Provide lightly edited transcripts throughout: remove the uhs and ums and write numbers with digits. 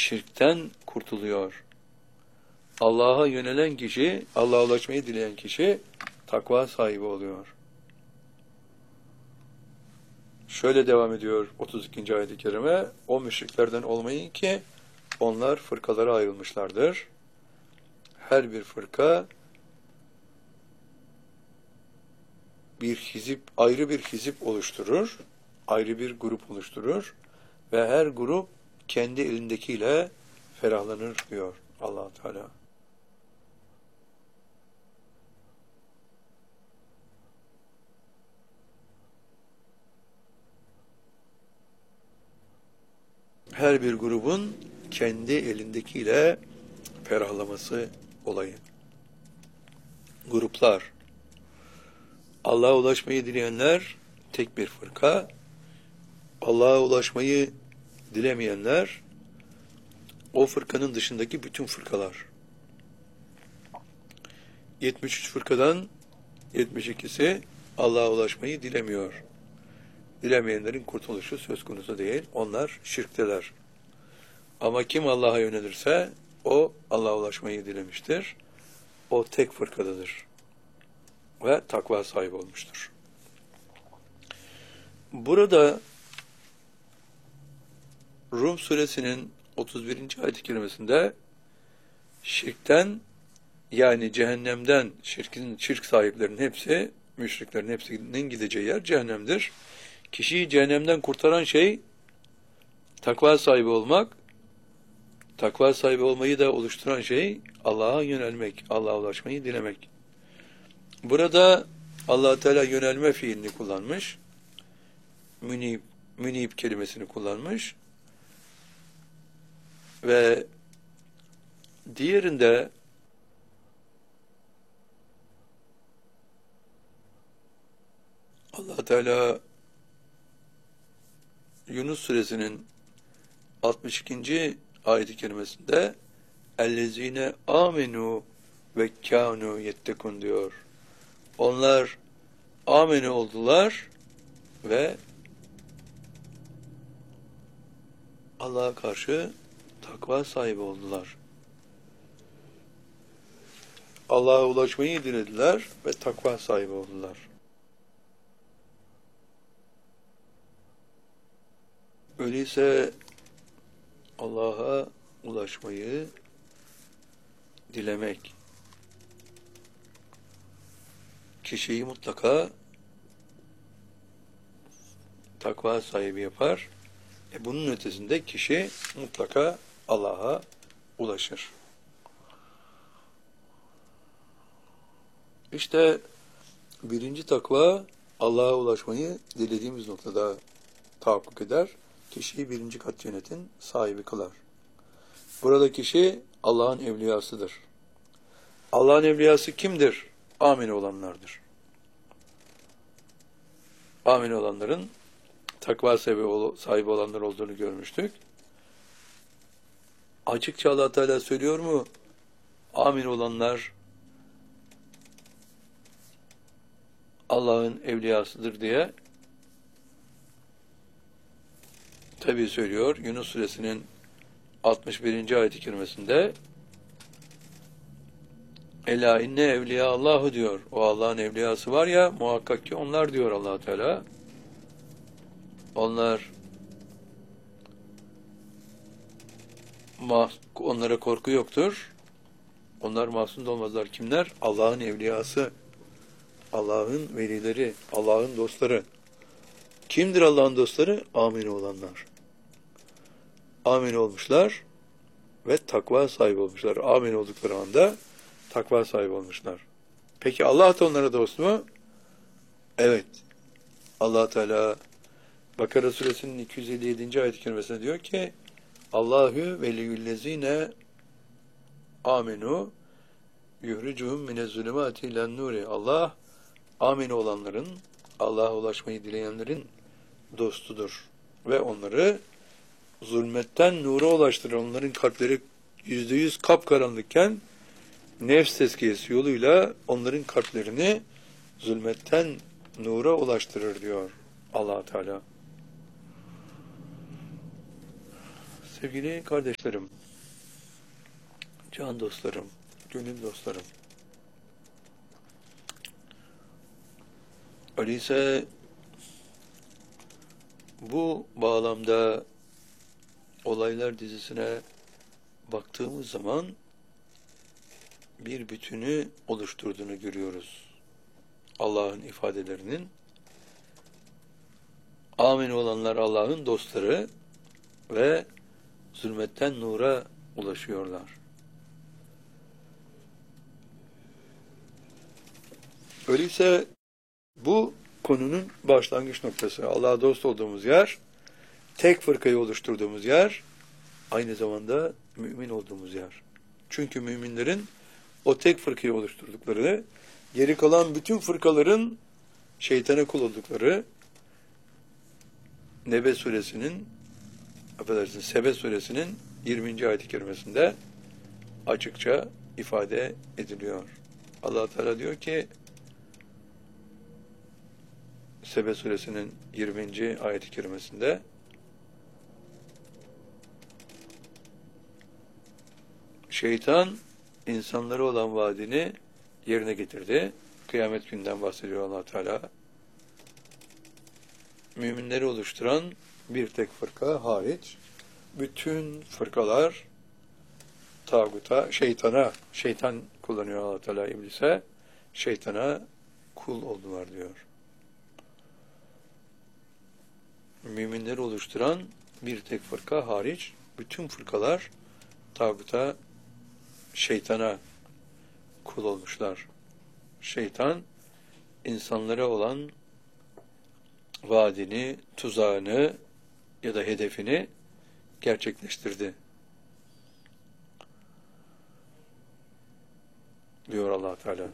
şirkten kurtuluyor. Allah'a yönelen kişi, Allah'a ulaşmayı dileyen kişi takva sahibi oluyor. Şöyle devam ediyor 32. ayet-i kerime. O müşriklerden olmayın ki onlar fırkalara ayrılmışlardır. Her bir fırka bir hizip, ayrı bir hizip oluşturur, ayrı bir grup oluşturur ve her grup kendi elindekiyle ferahlanır diyor Allah Teala. Her bir grubun kendi elindekiyle ferahlaması olayı. Gruplar. Allah'a ulaşmayı dileyenler tek bir fırka. Allah'a ulaşmayı dilemeyenler o fırkanın dışındaki bütün fırkalar. 73 fırkadan 72'si Allah'a ulaşmayı dilemiyor. Dilemeyenlerin kurtuluşu söz konusu değil. Onlar şirkteler. Ama kim Allah'a yönelirse o Allah'a ulaşmayı dilemiştir. O tek fırkadadır. Ve takva sahibi olmuştur. Burada Rum suresinin 31. ayet-i kerimesinde şirkten, yani cehennemden, şirk sahiplerinin hepsi, müşriklerin hepsinin gideceği yer cehennemdir. Kişiyi cehennemden kurtaran şey takva sahibi olmak, takva sahibi olmayı da oluşturan şey Allah'a yönelmek, Allah'a ulaşmayı dilemek. Burada Allah Teala yönelme fiilini kullanmış, münib kelimesini kullanmış ve diğerinde Allah Teala Yunus suresinin 62. ayet-i kerimesinde "Ellezine amenu ve kânu yettekun" diyor. Onlar amenu oldular ve Allah'a karşı takva sahibi oldular. Allah'a ulaşmayı dilediler ve takva sahibi oldular. Öyleyse Allah'a ulaşmayı dilemek kişiyi mutlaka takva sahibi yapar. Bunun ötesinde kişi mutlaka Allah'a ulaşır. İşte birinci takva Allah'a ulaşmayı dilediğimiz noktada tahakkuk eder. Kişiyi birinci kat cennetin sahibi kılar. Burada kişi Allah'ın evliyasıdır. Allah'ın evliyası kimdir? Amin olanlardır. Amin olanların takva sahibi olanlar olduğunu görmüştük. Açıkça Allah Teala söylüyor mu? Amin olanlar Allah'ın evliyasıdır diye. Tabi söylüyor. Yunus suresinin 61. ayet-i kerimesinde "Ela inne evliya Allahu" diyor. O Allah'ın evliyası var ya, muhakkak ki onlar diyor Allah Teala. Onlara korku yoktur. Onlar mahzun da olmazlar. Kimler? Allah'ın evliyası, Allah'ın velileri, Allah'ın dostları. Kimdir Allah'ın dostları? Amin olanlar. Amin olmuşlar ve takva sahibi olmuşlar. Amin oldukları anda takva sahibi olmuşlar. Peki Allah da onlara dost mu? Evet. Allah Teala Bakara suresinin 257. ayet-i kerimesinde diyor ki Allahu veliyyüllezine amenu yuhricuhum minezzulümati ilen nuri. Allah amin olanların, Allah'a ulaşmayı dileyenlerin dostudur ve onları zulmetten nura ulaştırır. Onların kalpleri %100 kapkaranlıkken nefs tezkiyesi yoluyla onların kalplerini zulmetten nura ulaştırır diyor Allah Teala. Sevgili kardeşlerim, can dostlarım, gönül dostlarım. Öyleyse bu bağlamda olaylar dizisine baktığımız zaman bir bütünü oluşturduğunu görüyoruz. Allah'ın ifadelerinin. Amin olanlar Allah'ın dostları ve zulmetten nura ulaşıyorlar. Öyleyse bu konunun başlangıç noktası, Allah'a dost olduğumuz yer, tek fırkayı oluşturduğumuz yer, aynı zamanda mümin olduğumuz yer. Çünkü müminlerin o tek fırkayı oluşturdukları, geri kalan bütün fırkaların şeytana kul oldukları, Sebe suresinin 20. ayet-i kerimesinde açıkça ifade ediliyor. Allah Teala diyor ki, Sebe suresinin 20. ayet-i kerimesinde, şeytan insanlara olan vaadini yerine getirdi. Kıyamet günden bahsediyor Allah Teala. Müminleri oluşturan bir tek fırka hariç bütün fırkalar tağuta, şeytan kullanıyor Allah Teala iblise, şeytana kul oldular diyor. Müminleri oluşturan bir tek fırka hariç bütün fırkalar tağuta, şeytana kul olmuşlar. Şeytan insanlara olan vaadini, tuzağını ya da hedefini gerçekleştirdi. Diyor Allah Teala.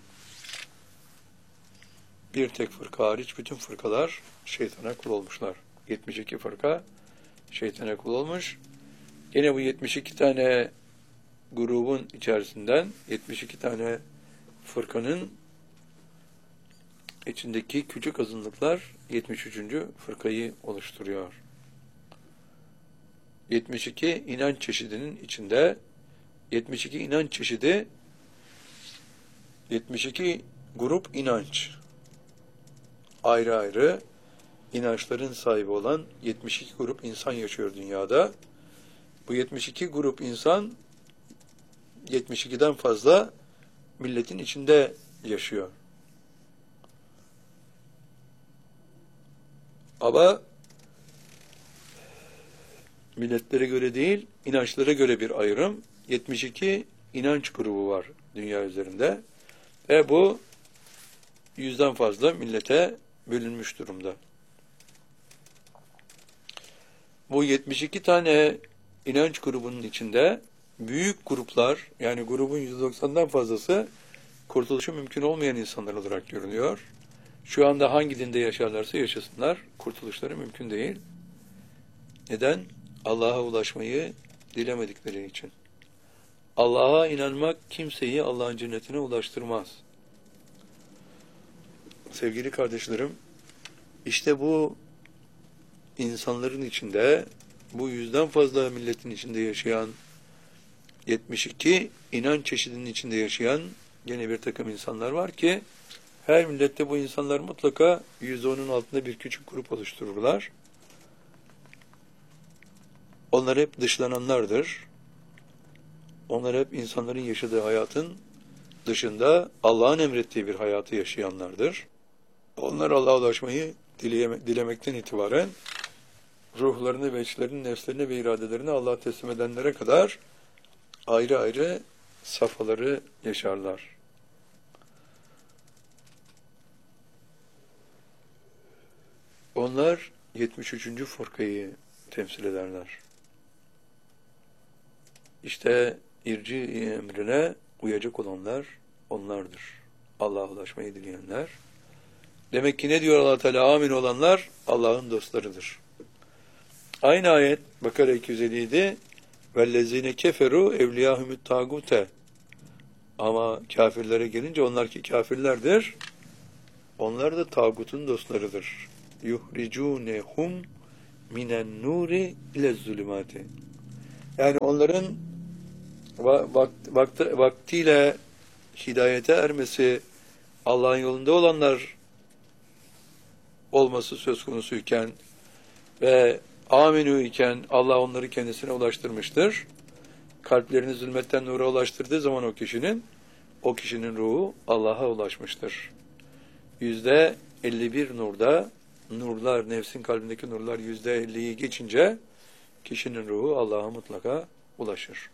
Bir tek fırka hariç bütün fırkalar şeytana kul olmuşlar. 72 fırka şeytana kul olmuş. Yine bu 72 tane grubun içerisinden 72 tane fırkanın içindeki küçük azınlıklar 73. fırkayı oluşturuyor. 72 inanç çeşidinin içinde 72 inanç çeşidi 72 grup inanç. Ayrı ayrı inançların sahibi olan 72 grup insan yaşıyor dünyada. Bu 72 grup insan 72'den fazla milletin içinde yaşıyor. Ama milletlere göre değil, inançlara göre bir ayrım. 72 inanç grubu var dünya üzerinde. Ve bu 100'den fazla millete bölünmüş durumda. Bu 72 tane inanç grubunun içinde büyük gruplar, yani grubun %90'dan fazlası kurtuluşu mümkün olmayan insanlar olarak görünüyor. Şu anda hangi dinde yaşarlarsa yaşasınlar, kurtuluşları mümkün değil. Neden? Allah'a ulaşmayı dilemedikleri için. Allah'a inanmak kimseyi Allah'ın cennetine ulaştırmaz. Sevgili kardeşlerim, işte bu insanların içinde, bu 100'den fazla milletin içinde yaşayan, 72 inanç çeşidinin içinde yaşayan gene bir takım insanlar var ki, her millette bu insanlar mutlaka %10'un altında bir küçük grup oluştururlar. Onlar hep dışlananlardır. Onlar hep insanların yaşadığı hayatın dışında Allah'ın emrettiği bir hayatı yaşayanlardır. Onlar Allah'a ulaşmayı dilemekten itibaren ruhlarını ve içlerini, nefslerini ve iradelerini Allah'a teslim edenlere kadar ayrı ayrı safhaları yaşarlar. Onlar 73. fırkayı temsil ederler. İşte irci emrine uyacak olanlar onlardır. Allah'a ulaşmayı dileyenler. Demek ki ne diyor Allah Teala? Amin olanlar Allah'ın dostlarıdır. Aynı ayet Bakara 257 vellezine keferu evliyahumut tagute. Ama kafirlere gelince onlar ki kafirlerdir. Onlar da tağutun dostlarıdır. Yuhricunehum minen nuri ile zulümati. Yani onların vaktiyle hidayete ermesi, Allah'ın yolunda olanlar olması söz konusuyken ve amenü iken Allah onları kendisine ulaştırmıştır. Kalplerini zulmetten nura ulaştırdığı zaman o kişinin ruhu Allah'a ulaşmıştır. %51 nurda, nurlar, nefsin kalbindeki nurlar %50'yi geçince kişinin ruhu Allah'a mutlaka ulaşır.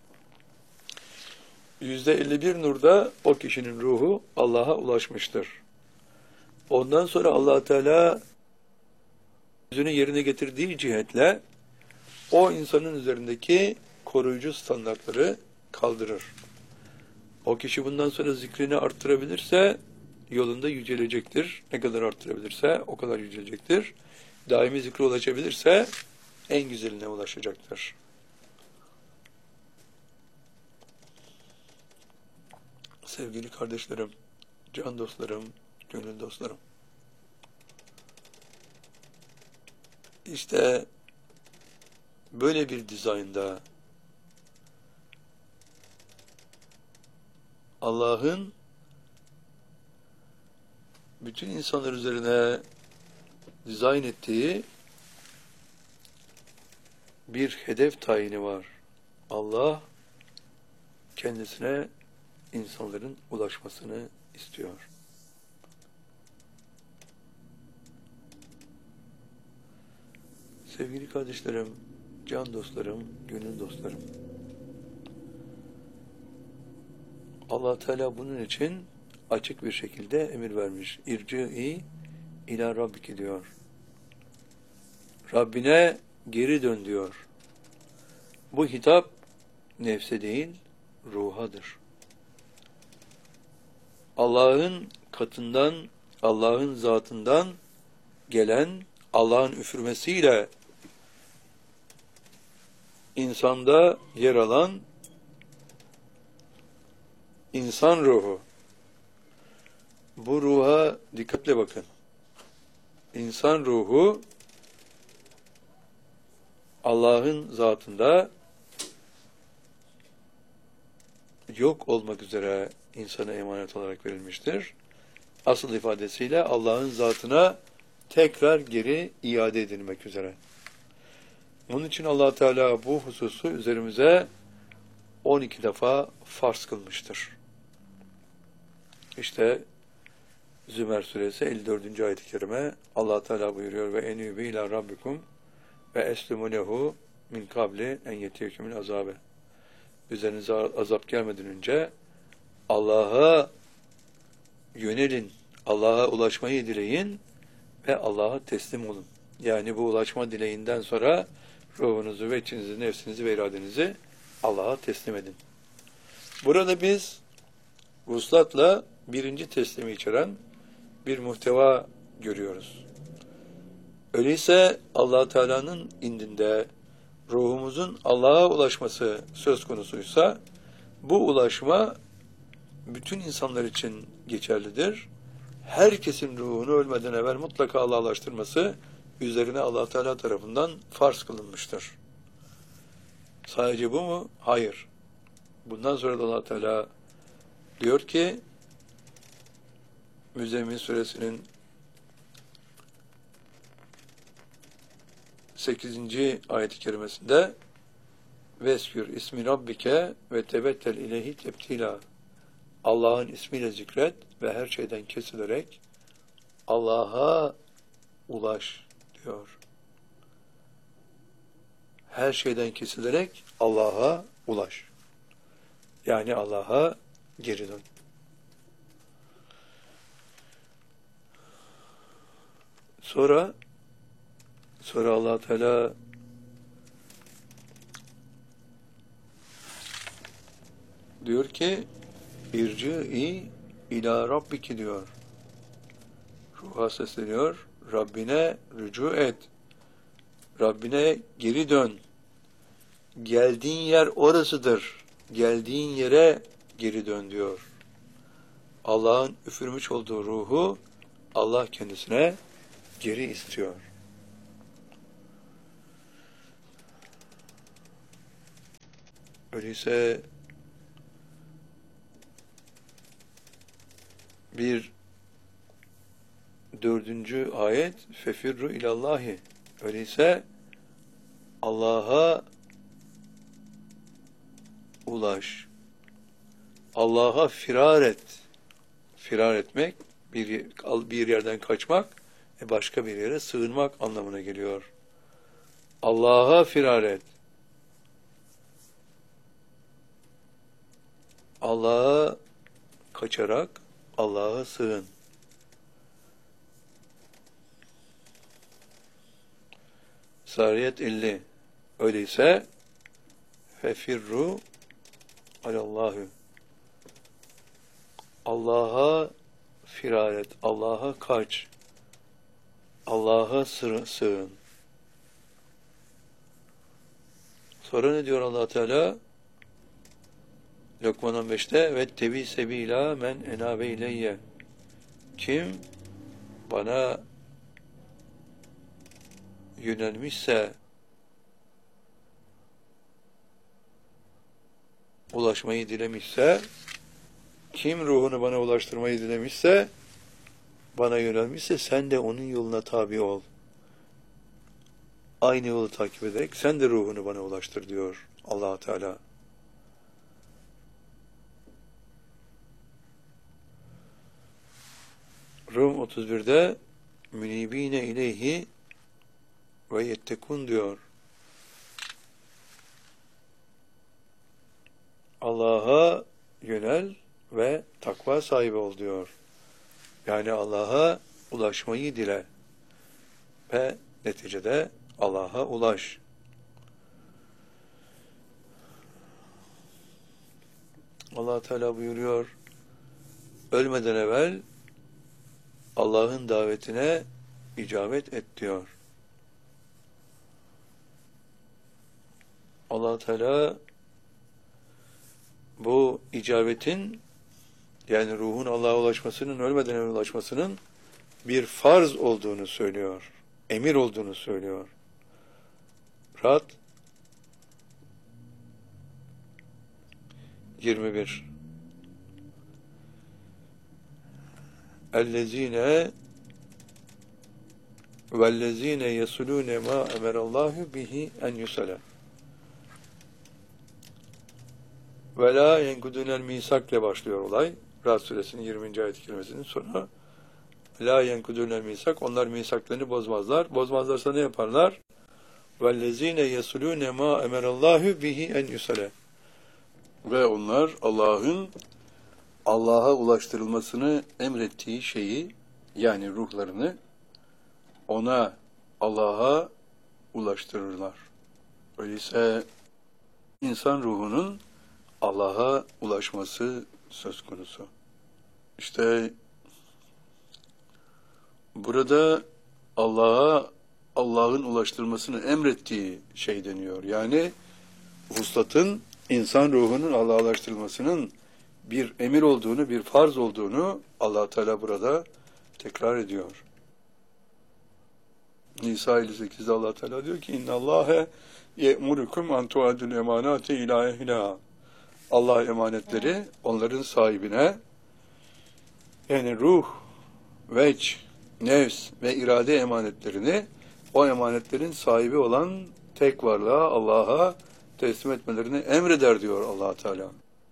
%51 nurda o kişinin ruhu Allah'a ulaşmıştır. Ondan sonra Allah Teala sözünü yerine getirdiği cihetle o insanın üzerindeki koruyucu standartları kaldırır. O kişi bundan sonra zikrini arttırabilirse yolunda yücelecektir. Ne kadar arttırabilirse o kadar yücelecektir. Daimi zikre ulaşabilirse en güzeline ulaşacaktır. Sevgili kardeşlerim, can dostlarım, gönül dostlarım. İşte böyle bir dizaynda Allah'ın bütün insanlar üzerine dizayn ettiği bir hedef tayini var. Allah kendisine insanların ulaşmasını istiyor. Sevgili kardeşlerim, can dostlarım, gönül dostlarım. Allah Teala bunun için açık bir şekilde emir vermiş. İrci'i ila rabbiki diyor. Rabbine geri dön diyor. Bu hitap nefse değil, ruhadır. Allah'ın katından, Allah'ın zatından gelen, Allah'ın üfürmesiyle insanda yer alan insan ruhu. Bu ruha dikkatle bakın. İnsan ruhu Allah'ın zatında yok olmak üzere insana emanet olarak verilmiştir. Asıl ifadesiyle Allah'ın zatına tekrar geri iade edilmek üzere. Bunun için Allah Teala bu hususu üzerimize 12 defa farz kılmıştır. İşte Zümer suresi 54. ayet-i kerime Allah Teala buyuruyor ve enübü ila rabbikum ve eslimu lehu min kabli en yetiyekümül azabe. Üzerinize azap gelmeden önce Allah'a yönelin, Allah'a ulaşmayı dileyin ve Allah'a teslim olun. Yani bu ulaşma dileğinden sonra ruhunuzu ve içinizi, nefsinizi ve iradenizi Allah'a teslim edin. Burada biz vuslatla birinci teslimi içeren bir muhteva görüyoruz. Öyleyse Allah Teala'nın indinde ruhumuzun Allah'a ulaşması söz konusuysa bu ulaşma bütün insanlar için geçerlidir. Herkesin ruhunu ölmeden evvel mutlaka Allah'a ulaştırması üzerine Allah Teala tarafından farz kılınmıştır. Sadece bu mu? Hayır. Bundan sonra da Allah Teala diyor ki Müzzemmil suresinin 8. ayet-i kerimesinde Veskür ismi rabbike ve tebettel ileyhi tebtila. Allah'ın ismiyle zikret ve her şeyden kesilerek Allah'a ulaş diyor. Her şeyden kesilerek Allah'a ulaş. Yani Allah'a geri dön. Sonra Allah Teala diyor ki İrci'i ila rabbiki diyor. Ruha sesleniyor. Rabbine rücu et. Rabbine geri dön. Geldiğin yer orasıdır. Geldiğin yere geri dön diyor. Allah'ın üfürmüş olduğu ruhu Allah kendisine geri istiyor. Öyleyse bir dördüncü ayet fefirru ilallahi. Öyleyse Allah'a ulaş. Allah'a firar et. Firar etmek, bir yerden kaçmak ve başka bir yere sığınmak anlamına geliyor. Allah'a firar et. Allah'a kaçarak Allah'a sığın. Zariyet 50. Öyleyse fefirru alallahu. Allah'a firar et. Allah'a kaç. Allah'a sığın. Sonra ne diyor Allah Teala? Lokman 15'te ve tebi sebila men enabe ileyye. Kim bana yönelmişse, ulaşmayı dilemişse, kim ruhunu bana ulaştırmayı dilemişse, bana yönelmişse sen de onun yoluna tabi ol. Aynı yolu takip ederek sen de ruhunu bana ulaştır diyor Allah Teala. Rum 31'de münibine ileyhi ve yettekun diyor. Allah'a yönel ve takva sahibi ol diyor. Yani Allah'a ulaşmayı dile ve neticede Allah'a ulaş. Allah Teala buyuruyor, ölmeden evvel Allah'ın davetine icabet et diyor. Allah Teala bu icabetin, yani ruhun Allah'a ulaşmasının, ölmeden evvel ulaşmasının bir farz olduğunu söylüyor. Emir olduğunu söylüyor. Ra'd 21. Ellezine vellezine yesulune ma emerallahu bihi en yusala ve la yenkudunel misakle başlıyor olay. Ra'd suresinin 20. ayet-i kerimesinin sonu. La yenkudunel misak, onlar misaklarını bozmazlar. Bozmazlarsa ne yaparlar? Vellezine yesulune ma emerallahu bihi en yusala. Ve onlar Allah'a ulaştırılmasını emrettiği şeyi, yani ruhlarını Allah'a ulaştırırlar. Öyleyse insan ruhunun Allah'a ulaşması söz konusu. İşte burada Allah'ın ulaştırmasını emrettiği şey deniyor. Yani vuslatın, insan ruhunun Allah'a ulaştırılmasının bir emir olduğunu, bir farz olduğunu Allah Teala burada tekrar ediyor. Nisa 58'de Allah Teala diyor ki İnna Allahe ye'murukum an tu'adul emanati ila ehliha. Allah emanetleri onların sahibine, yani ruh, vecd, nefs ve irade emanetlerini o emanetlerin sahibi olan tek varlığa, Allah'a teslim etmelerini emreder diyor Allah Teala.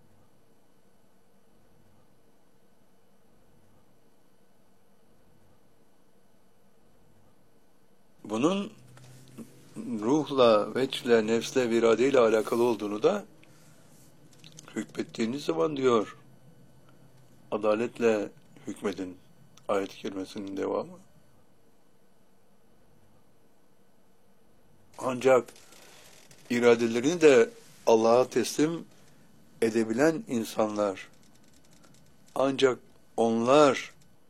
Bunun ruhla, vecdle, nefsle ve iradeyle alakalı olduğunu da hükmettiğiniz zaman diyor, adaletle hükmedin. Ayet-i kerimesinin devamı. Ancak iradelerini de Allah'a teslim edebilen insanlar, ancak onlar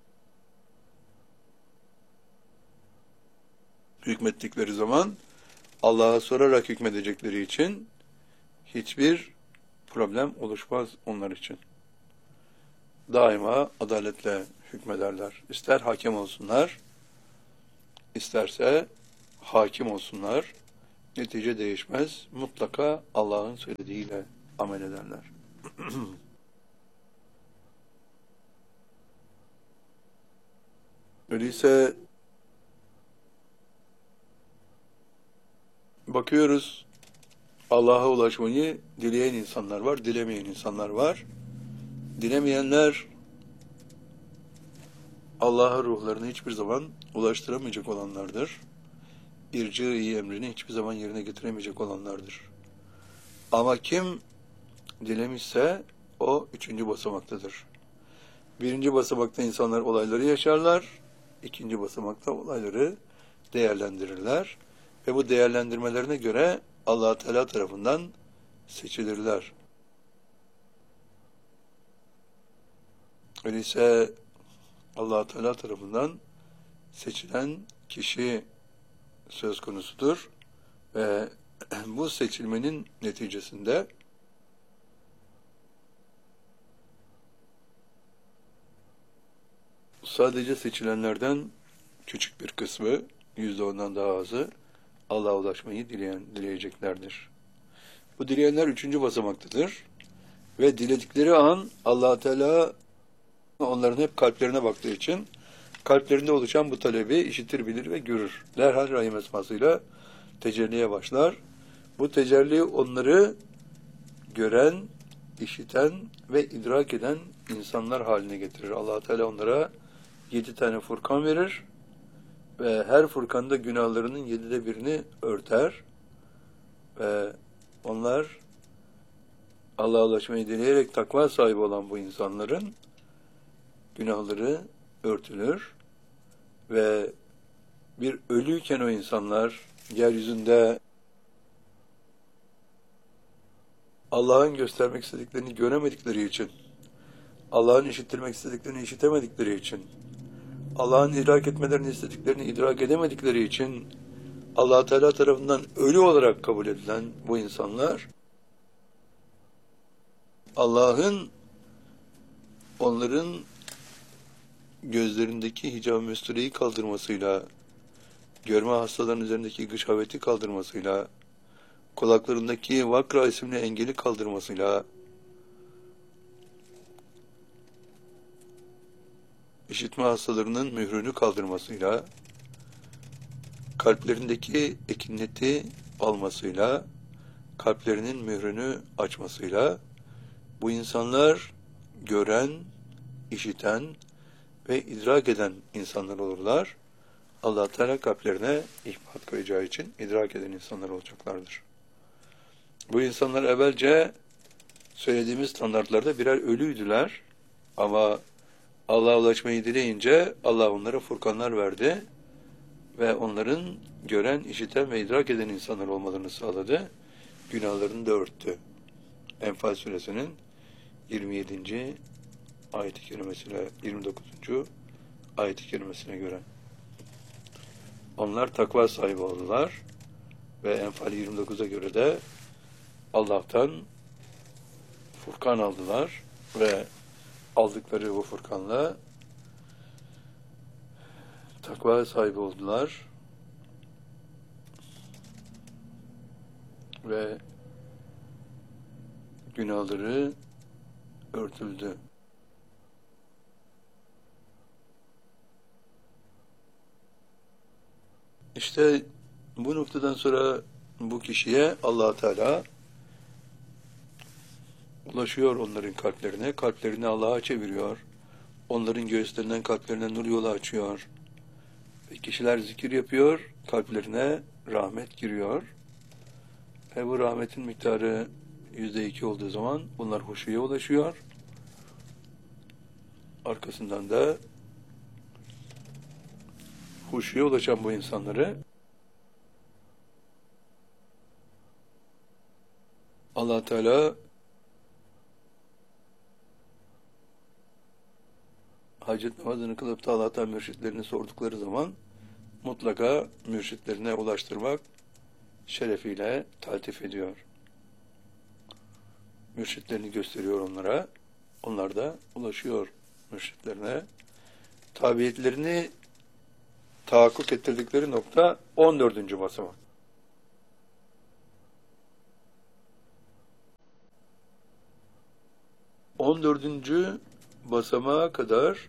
hükmettikleri zaman Allah'a sorarak hükmedecekleri için hiçbir problem oluşmaz onlar için. Daima adaletle hükmederler. İster hakem olsunlar, isterse hakim olsunlar, netice değişmez. Mutlaka Allah'ın söylediğiyle amel ederler. Öyleyse bakıyoruz, Allah'a ulaşmayı dileyen insanlar var, dilemeyen insanlar var. Dilemeyenler Allah'a ruhlarını hiçbir zaman ulaştıramayacak olanlardır. İrci-i emrini hiçbir zaman yerine getiremeyecek olanlardır. Ama kim dilemişse o üçüncü basamaktadır. Birinci basamakta insanlar olayları yaşarlar. İkinci basamakta olayları değerlendirirler. Ve bu değerlendirmelerine göre Allah-u Teala tarafından seçilirler. Öyleyse Allah-u Teala tarafından seçilen kişi söz konusudur. Ve bu seçilmenin neticesinde sadece seçilenlerden küçük bir kısmı, %10'dan daha azı Allah'a ulaşmayı dileyeceklerdir. Bu dileyenler üçüncü basamaktadır. Ve diledikleri an Allah-u Teala onların hep kalplerine baktığı için kalplerinde oluşan bu talebi işitir, bilir ve görür. Derhal Rahim esmasıyla tecelliye başlar. Bu tecelli onları gören, işiten ve idrak eden insanlar haline getirir. Allah-u Teala onlara 7 tane Furkan verir ve her Furkan'da günahlarının 7'de birini örter ve onlar Allah'a ulaşmayı dileyerek takva sahibi olan bu insanların günahları örtülür ve bir ölüyken o insanlar yeryüzünde Allah'ın göstermek istediklerini göremedikleri için, Allah'ın işittirmek istediklerini işitemedikleri için, Allah'ın idrak etmelerini istediklerini idrak edemedikleri için Allah-u Teala tarafından ölü olarak kabul edilen bu insanlar Allah'ın onların gözlerindeki hicab-ı müstüreyi kaldırmasıyla, görme hastaların üzerindeki gışaveti kaldırmasıyla, kulaklarındaki vakra isimli engeli kaldırmasıyla, işitme hastalarının mührünü kaldırmasıyla, kalplerindeki ekineti almasıyla, kalplerinin mührünü açmasıyla, bu insanlar gören, işiten ve idrak eden insanlar olurlar. Allah Teala kalplerine ihbat koyacağı için idrak eden insanlar olacaklardır. Bu insanlar evvelce söylediğimiz standartlarda birer ölüydüler ama Allah'a ulaşmayı dileyince Allah onlara furkanlar verdi ve onların gören, işiten ve idrak eden insanlar olmalarını sağladı. Günahlarını da örttü. Enfal suresinin 27. ayet-i kerimesiyle 29. ayet-i kerimesine göre. Onlar takva sahibi oldular ve Enfal 29'a göre de Allah'tan Furkan aldılar ve aldıkları bu Furkan'la takva sahibi oldular ve günahları örtüldü. İşte bu noktadan sonra bu kişiye Allah Teala ulaşıyor onların kalplerine, kalplerini Allah'a çeviriyor. Onların göğüslerinden kalplerine nur yolu açıyor. Ve kişiler zikir yapıyor, kalplerine rahmet giriyor. Ve bu rahmetin miktarı %2 olduğu zaman bunlar huşuya ulaşıyor. Arkasından da huşuya ulaşan bu insanları Allah Teala hacet namazını kılıp da Allah'tan mürşitlerini sordukları zaman mutlaka mürşitlerine ulaştırmak şerefiyle taltif ediyor. Mürşitlerini gösteriyor onlara. Onlar da ulaşıyor mürşitlerine. Tabiyetlerini tahakkuk ettirdikleri nokta 14. basamak. 14. basamağa kadar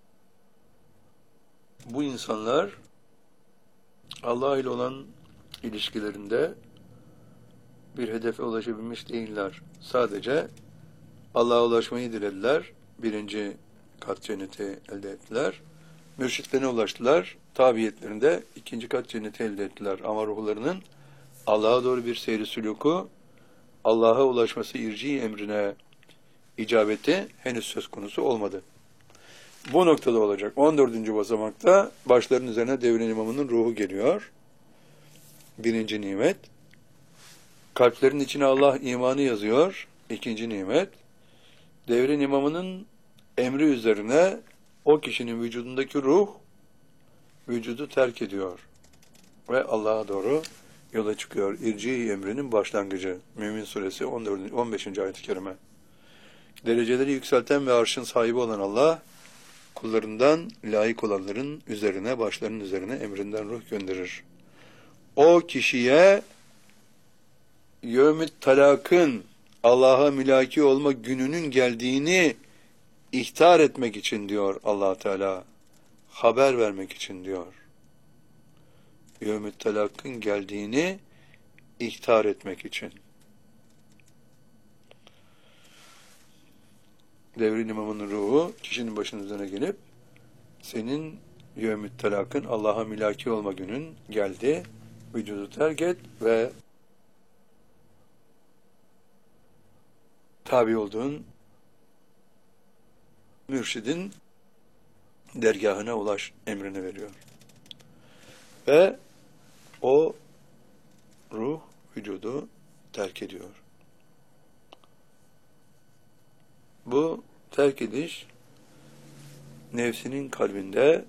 bu insanlar Allah ile olan ilişkilerinde bir hedefe ulaşabilmiş değiller. Sadece Allah'a ulaşmayı dilediler. Birinci kat cenneti elde ettiler. Mürşitlerine ulaştılar. Tabiyetlerinde ikinci kat cenneti elde ettiler. Ama ruhlarının Allah'a doğru bir seyri sülûku, Allah'a ulaşması irci emrine icabeti henüz söz konusu olmadı. Bu noktada olacak. 14. basamakta başların üzerine devrin imamının ruhu geliyor. Birinci nimet. Kalplerin içine Allah imanı yazıyor. İkinci nimet. Devrin imamının emri üzerine o kişinin vücudundaki ruh vücudu terk ediyor. Ve Allah'a doğru yola çıkıyor. İrci emrinin başlangıcı. Mümin suresi 15. ayet-i kerime. Dereceleri yükselten ve arşın sahibi olan Allah, kullarından layık olanların üzerine, başlarının üzerine emrinden ruh gönderir. O kişiye yevmü talakın, Allah'a mülaki olma gününün geldiğini ihtar etmek için diyor Allah Teala. Haber vermek için diyor. Yevmü talakın geldiğini ihtar etmek için. Devrin imamının ruhu kişinin başının üzerine gelip senin yevmü talakın, Allah'a mülaki olma günün geldi. Vücudu terk et ve tabi olduğun mürşidin dergahına ulaş emrini veriyor. Ve o ruh vücudu terk ediyor. Bu terk ediş nefsinin kalbinde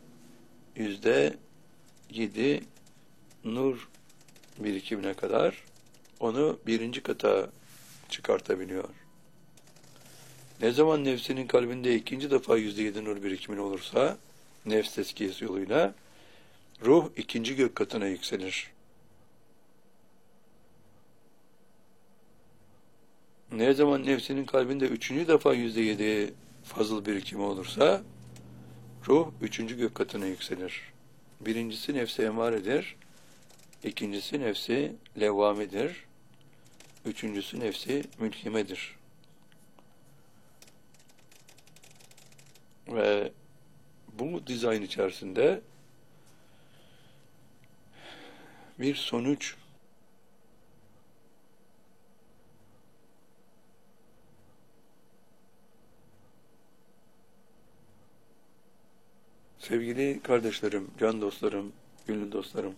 %7 nur birikimine kadar onu birinci kata çıkartabiliyor. Ne zaman nefsinin kalbinde ikinci defa %7 nur birikimine olursa, nefs tezkiyesi yoluyla, ruh ikinci gök katına yükselir. Ne zaman nefsinin kalbinde üçüncü defa %7 fazıl birikimi olursa, ruh üçüncü gök katına yükselir. Birincisi nefsi emaredir, ikincisi nefsi levvamedir, üçüncüsü nefsi mülhimedir. Ve bu dizayn içerisinde bir sonuç sevgili kardeşlerim, can dostlarım, gönül dostlarım,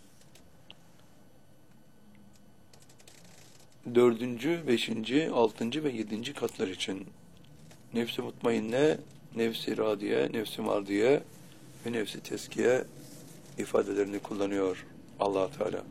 4., 5., 6. ve 7. katlar için nefs-i mutmainne, nefs-i radiye, nefs-i mardiye ve nefs-i teskiye ifadelerini kullanıyor Allah Teala.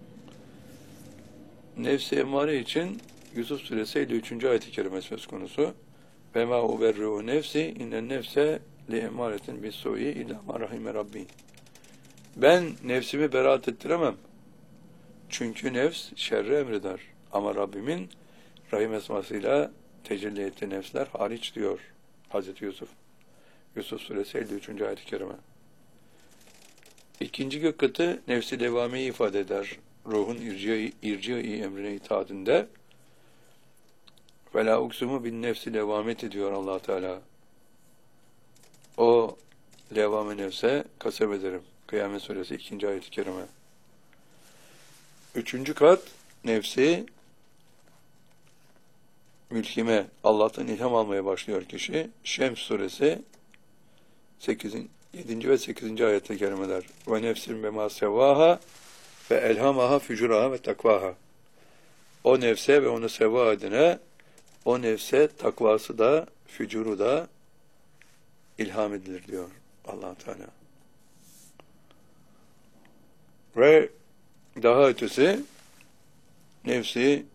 Nefs-i emmare için Yusuf suresi 53. ayet-i kerime söz konusu. Ve ma uberri'u nefsi innen nefse li emaretin bis-su'i illa ma rahime rabbi. Ben nefsimi beraat ettiremem. Çünkü nefs şerre emreder. Ama Rabbimin rahim esmasıyla tecelli ettiği nefsler hariç diyor Hazreti Yusuf. Yusuf suresi 53. ayet-i kerime. İkinci gök katı nefsi devameyi ifade eder. Ruhun irci emrine itaatinde. Ve la uksumu bin nefsi levamet ediyor Allah Teala. O levame nefse kasem ederim. Kıyamet suresi 2. ayet-i kerime. 3. kat nefsi mülhime, Allah'tan ilham almaya başlıyor kişi. Şems suresi 7. ve 8. ayet-i kerimeler. Ve nefsin bema sevaha ve elhamaha fücuraha ve takvaha. O nefse ve onu seva edine, o nefse takvası da, fücuru da ilham edilir diyor Allah Teala. Ve daha ötesi nefsi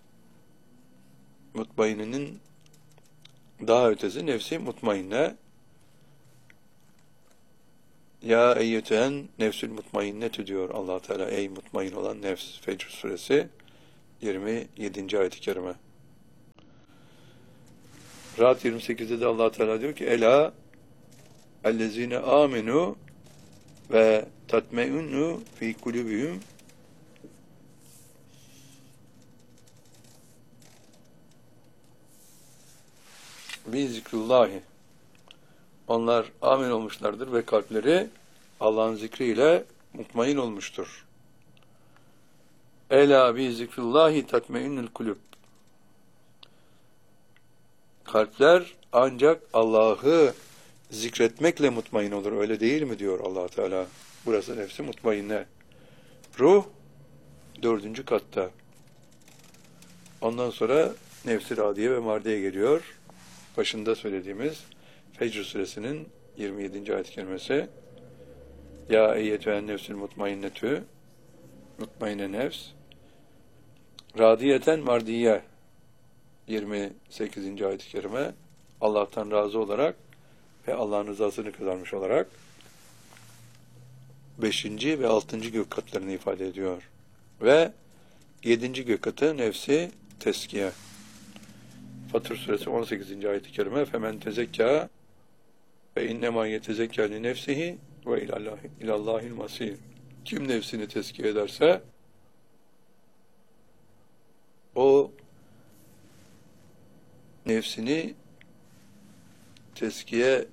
mutmainenin daha ötesi nefsi mutmainne. Ya eyyeten nefsül mutmainnetü diyor Allah Teala. Ey mutmain olan nefs. Fecr suresi 27. ayet-i kerime. Ra'd 28'de de Allah Teala diyor ki Ela ellezine amenu ve tatme'innu fi kulubihim bi zikrullahi. Onlar amin olmuşlardır ve kalpleri Allah'ın zikriyle mutmain olmuştur. Ela bi zikrullahi tatmeinnul kulub. Kalpler ancak Allah'ı zikretmekle mutmain olur. Öyle değil mi diyor Allah Teala. Burası nefsi mutmainne. Ruh 4. katta. Ondan sonra nefsi radiye ve mardiye geliyor. Başında söylediğimiz Fecr suresinin 27. ayet-i kerimesi. Ya eyyetühen nefsül mutmainnetü, mutmainne nefs, radiyeten mardiye 28. ayet-i kerime. Allah'tan razı olarak ve Allah'ın rızasını kazanmış olarak 5. ve 6. gök katlarını ifade ediyor. Ve 7. gök katı nefsi teskiye. Fatır suresi 18. ayet-i kerime. Femen tezekka ve innema yetezekka li nefsihi ve ilallahil masir. Kim nefsini tezkiye ederse o nefsini tezkiye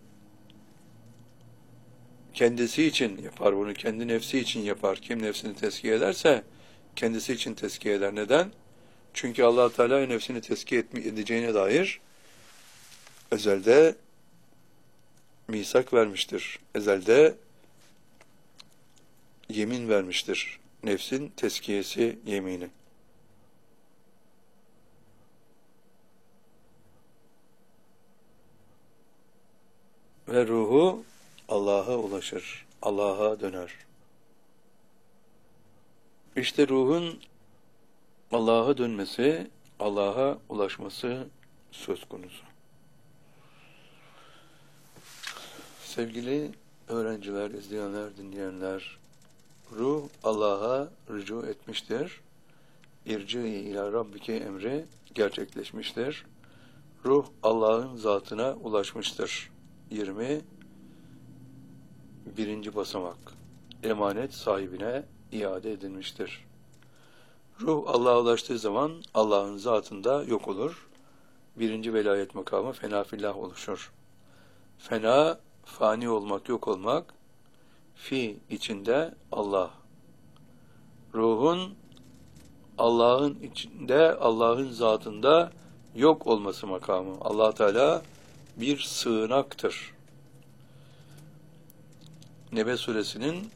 kendisi için yapar bunu. Kendi nefsi için yapar. Kim nefsini tezkiye ederse kendisi için tezkiye eder. Neden? Çünkü Allah Teala nefsini tezkiye edeceğine dair ezelde misak vermiştir. Ezelde yemin vermiştir. Nefsin tezkiyesi yemini. Ve ruhu Allah'a ulaşır. Allah'a döner. İşte ruhun Allah'a dönmesi, Allah'a ulaşması söz konusu. Sevgili öğrenciler, izleyenler, dinleyenler, ruh Allah'a rücu etmiştir. İrci ila rabbike emri gerçekleşmiştir. Ruh Allah'ın zatına ulaşmıştır. 21. basamak. Emanet sahibine iade edilmiştir. Ruh Allah'a ulaştığı zaman Allah'ın zatında yok olur. 1. velayet makamı fena fillah oluşur. Fena, fani olmak, yok olmak. Fi içinde Allah. Ruhun Allah'ın içinde, Allah'ın zatında yok olması makamı. Allah Teala bir sığınaktır. Nebe suresinin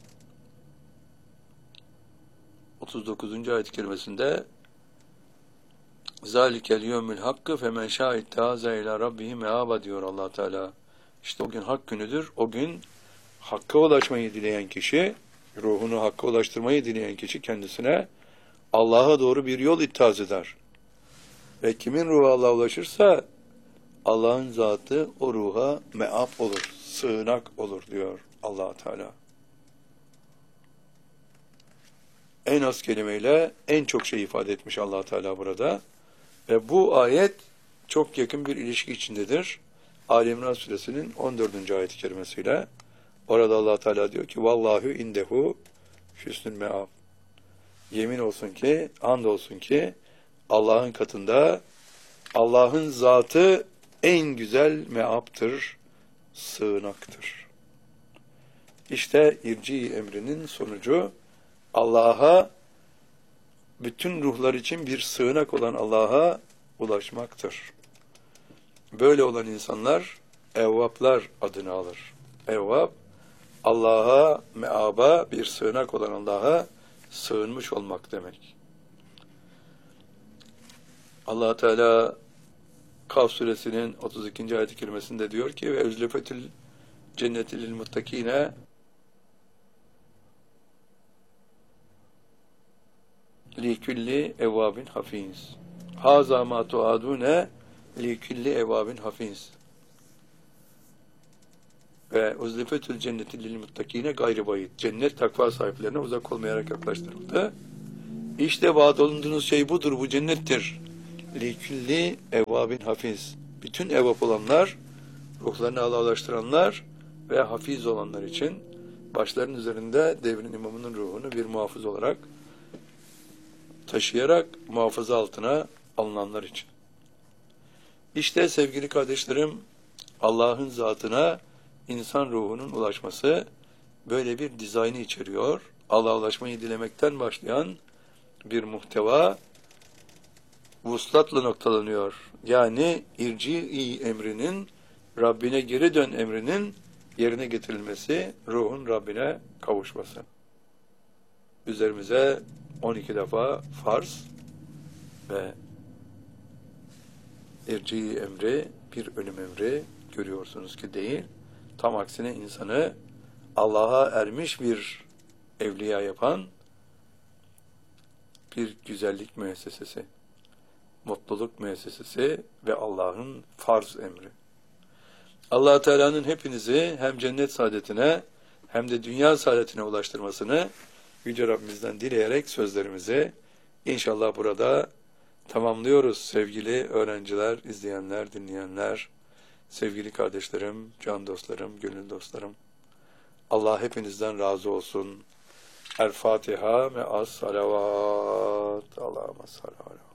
39. ayet-i kerimesinde zalikel yevmül hakkı femen şâ ittehâze ilâ rabbihi meâba diyor Allah Teala. İşte o gün hak günüdür. O gün hakka ulaşmayı dileyen kişi, ruhunu hakka ulaştırmayı dileyen kişi kendisine Allah'a doğru bir yol ittihaz eder. Ve kimin ruhu Allah'a ulaşırsa Allah'ın zatı o ruha me'ab olur, sığınak olur diyor Allah Teala. En az kelimeyle en çok şey ifade etmiş Allah Teala burada. Ve bu ayet çok yakın bir ilişki içindedir. Ali İmran suresinin 14. ayet-i kerimesiyle. Orada Allah Teala diyor ki vallahu indehu hüsnül me'ab. Yemin olsun ki, and olsun ki Allah'ın katında Allah'ın zatı en güzel me'aptır, sığınaktır. İşte irci emrinin sonucu Allah'a, bütün ruhlar için bir sığınak olan Allah'a ulaşmaktır. Böyle olan insanlar evvaplar adını alır. Evvap, Allah'a, meaba, bir sığınak olan Allah'a sığınmış olmak demek. Allah Teala Kaf suresinin 32. ayet-i kerimesinde diyor ki ve üzlefetül cenneti lil muttakine li kulli evvabin hafiz. Haza ma tuadune li kulli evvabin hafiz. Ve uzlefetül cenneti lil muttakine gayri bayit. Cennet takva sahiplerine uzak olmayarak yaklaştırıldı. İşte vaat olunduğunuz şey budur, bu cennettir. Li kulli evvabin hafiz. bütün evap olanlar, ruhlarını Allah'laştıranlar ve hafiz olanlar için başların üzerinde devrin imamının ruhunu bir muhafız olarak taşıyarak muhafaza altına alınanlar için. İşte sevgili kardeşlerim, Allah'ın zatına insan ruhunun ulaşması böyle bir dizaynı içeriyor. Allah'a ulaşmayı dilemekten başlayan bir muhteva vuslatla noktalanıyor. Yani irci emrinin, Rabbine geri dön emrinin yerine getirilmesi, ruhun Rabbine kavuşması. Üzerimize 12 defa farz ve irci emri, bir ölüm emri görüyorsunuz ki değil. Tam aksine insanı Allah'a ermiş bir evliya yapan bir güzellik müessesesi, mutluluk müessesesi ve Allah'ın farz emri. Allah Teala'nın hepinizi hem cennet saadetine hem de dünya saadetine ulaştırmasını Yüce Rabbimizden dileyerek sözlerimizi inşallah burada tamamlıyoruz sevgili öğrenciler, izleyenler, dinleyenler, sevgili kardeşlerim, can dostlarım, gönül dostlarım. Allah hepinizden razı olsun. El Fatiha ve as salavat. Allahümme salli ala